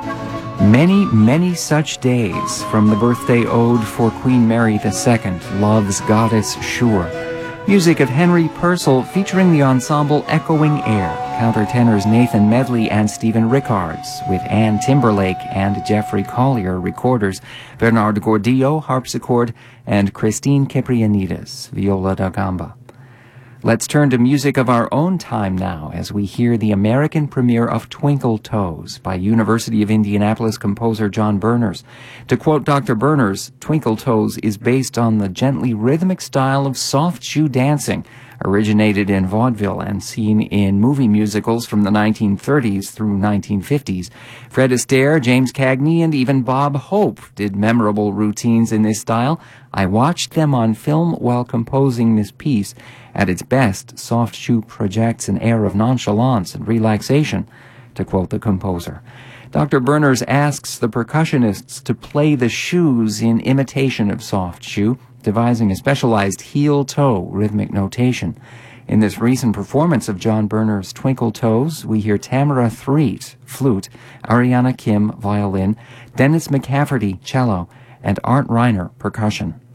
Many, many such days from the birthday ode for Queen Mary II, Love's Goddess Sure. Music of Henry Purcell featuring the ensemble Echoing Air, countertenors Nathan Medley and Stephen Rickards, with Ann Timberlake and Jeffrey Collier, recorders, Bernard Gordillo, harpsichord, and Christine Kiprianides, viola da gamba. Let's turn to music of our own time now as we hear the American premiere of Twinkle Toes by University of Indianapolis composer John Berners. To quote Dr. Berners, Twinkle Toes is based on the gently rhythmic style of soft shoe dancing, originated in vaudeville and seen in movie musicals from the 1930s through 1950s. Fred Astaire, James Cagney, and even Bob Hope did memorable routines in this style. I watched them on film while composing this piece. At its best, Soft Shoe projects an air of nonchalance and relaxation, to quote the composer. Dr. Berners asks the percussionists to play the shoes in imitation of Soft Shoe, devising a specialized heel-toe rhythmic notation. In this recent performance of John Berners' Twinkle Toes, we hear Tamara Threet, flute, Ariana Kim, violin, Dennis McCafferty, cello, and Art Reiner, percussion.